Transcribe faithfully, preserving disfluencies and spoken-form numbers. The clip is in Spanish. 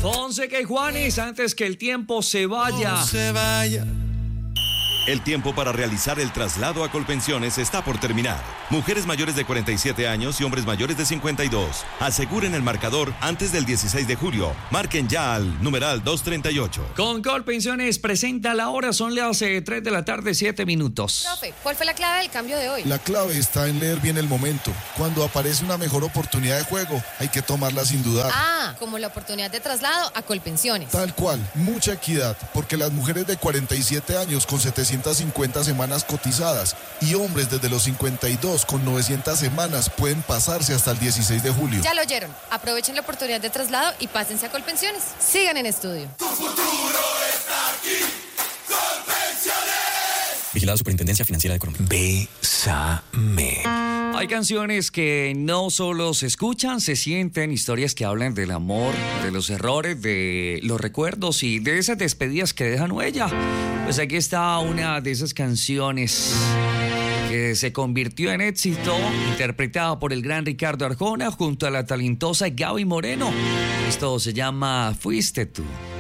Fonseca y Juanes, antes que el tiempo se vaya. No se vaya. El tiempo para realizar el traslado a Colpensiones está por terminar. Mujeres mayores de cuarenta y siete años y hombres mayores de cincuenta y dos. Aseguren el marcador antes del dieciséis de julio. Marquen ya al numeral doscientos treinta y ocho. Con Colpensiones presenta la hora, son las eh, tres de la tarde, siete minutos. Profe, ¿cuál fue la clave del cambio de hoy? La clave está en leer bien el momento. Cuando aparece una mejor oportunidad de juego, hay que tomarla sin dudar. Ah, como la oportunidad de traslado a Colpensiones. Tal cual, mucha equidad, porque las mujeres de cuarenta y siete años con setecientas cincuenta semanas cotizadas y hombres desde los cincuenta y dos con novecientas semanas pueden pasarse hasta el dieciséis de julio. Ya lo oyeron. Aprovechen la oportunidad de traslado y pásense a Colpensiones. Sigan en estudio. Tu futuro está aquí. Colpensiones. Vigilado Superintendencia Financiera de Colombia. Bésame. Hay canciones que no solo se escuchan, se sienten, historias que hablan del amor, de los errores, de los recuerdos y de esas despedidas que dejan huella. Pues aquí está una de esas canciones que se convirtió en éxito, interpretada por el gran Ricardo Arjona junto a la talentosa Gaby Moreno. Esto se llama Fuiste tú.